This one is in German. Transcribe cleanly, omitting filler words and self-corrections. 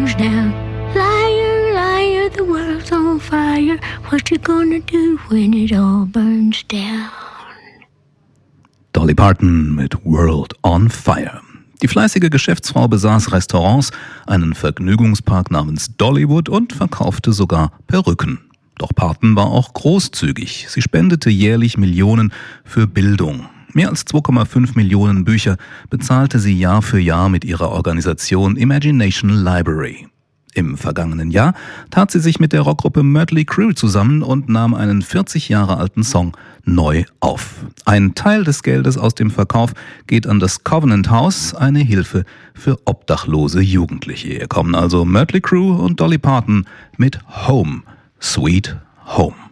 burns down. Liar, liar, the world's on fire. What you gonna do when it all burns down? Dolly Parton mit World on Fire. Die fleißige Geschäftsfrau besaß Restaurants, einen Vergnügungspark namens Dollywood und verkaufte sogar Perücken. Doch Parton war auch großzügig. Sie spendete jährlich Millionen für Bildung. Mehr als 2,5 Millionen Bücher bezahlte sie Jahr für Jahr mit ihrer Organisation Imagination Library. Im vergangenen Jahr tat sie sich mit der Rockgruppe Mötley Crüe zusammen und nahm einen 40 Jahre alten Song neu auf. Ein Teil des Geldes aus dem Verkauf geht an das Covenant House, eine Hilfe für obdachlose Jugendliche. Hier kommen also Mötley Crüe und Dolly Parton mit Home, Sweet Home.